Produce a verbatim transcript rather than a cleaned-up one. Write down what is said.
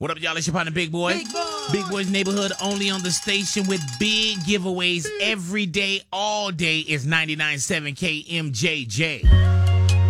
What up, y'all? It's your partner, Big Boy. Big Boy. Big Boy's Neighborhood, only on the station with big giveaways every day, all day. Is ninety-nine point seven K M J J.